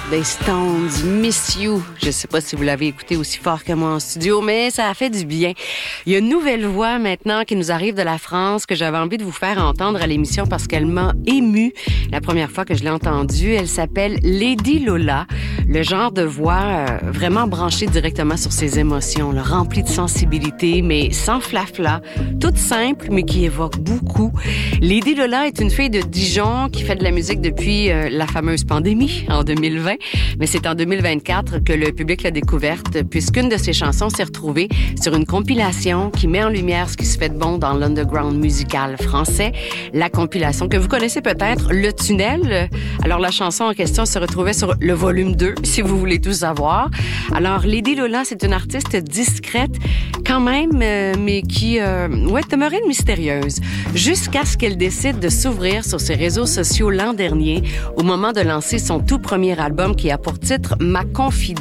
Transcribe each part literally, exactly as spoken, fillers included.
des Stones, Miss You. Je sais pas si vous l'avez écouté aussi fort que moi en studio, mais ça a fait du bien. Il y a une nouvelle voix maintenant qui nous arrive de la France que j'avais envie de vous faire entendre à l'émission parce qu'elle m'a émue la première fois que je l'ai entendue. Elle s'appelle Lady Lola. Le genre de voix euh, vraiment branchée directement sur ses émotions, là, remplie de sensibilité, mais sans flafla. Toute simple, mais qui évoque beaucoup. Lady Lola est une fille de Dijon qui fait de la musique depuis euh, la fameuse pandémie en deux mille vingt. Mais c'est en deux mille vingt-quatre que le public l'a découverte, puisqu'une de ses chansons s'est retrouvée sur une compilation qui met en lumière ce qui se fait de bon dans l'underground musical français. La compilation que vous connaissez peut-être, Le Tunnel. Alors, la chanson en question se retrouvait sur le volume deux, si vous voulez tout savoir. Alors, Lady Lola, c'est une artiste discrète, quand même, euh, mais qui, euh, ouais, demeurait mystérieuse, jusqu'à ce qu'elle décide de s'ouvrir sur ses réseaux sociaux l'an dernier, au moment de lancer son tout premier album qui a pour titre « Ma confidente ».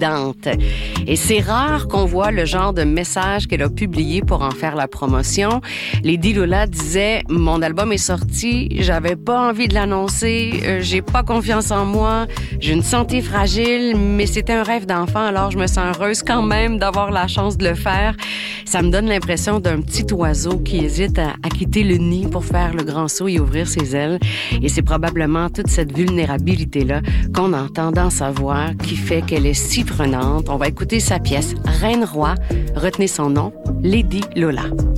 Et c'est rare qu'on voit le genre de message qu'elle a publié pour en faire la promotion. Lady Lola disait « Mon album est sorti, j'avais pas envie de l'annoncer, euh, j'ai pas confiance en moi, j'ai une santé fragile, mais c'était un rêve d'enfant, alors je me sens heureuse quand même d'avoir la chance de le faire. » Ça me donne l'impression d'un petit oiseau qui hésite à, à quitter le nid pour faire le grand saut et ouvrir ses ailes. Et c'est probablement toute cette vulnérabilité-là qu'on entend dans sa voix qui fait qu'elle est si prenante. On va écouter sa pièce « Reine Roi ». Retenez son nom, Lady Lola.